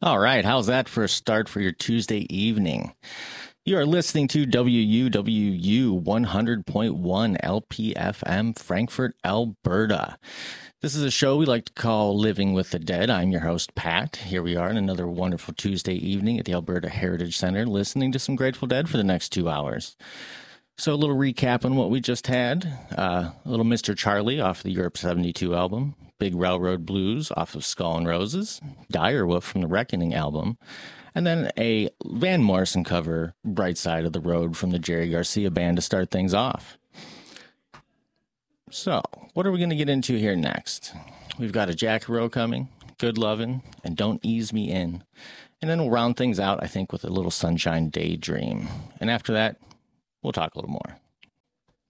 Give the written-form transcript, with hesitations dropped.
All right, how's that for a start for your Tuesday evening? You are listening to WUWU 100.1 LPFM, Frankfurt, Alberta. This is a show we like to call Living with the Dead. I'm your host, Pat. Here we are on another wonderful Tuesday evening at the Alberta Heritage Center, listening to some Grateful Dead for the next 2 hours. So a little recap on what we just had. A little Mr. Charlie off the Europe 72 album. Big Railroad Blues off of Skull and Roses. Direwolf from the Reckoning album. And then a Van Morrison cover, Bright Side of the Road from the Jerry Garcia Band to start things off. So, what are we going to get into here next? We've got a Jackaroo coming, Good Lovin', and Don't Ease Me In. And then we'll round things out, I think, with a little Sunshine Daydream. And after that, we'll talk a little more.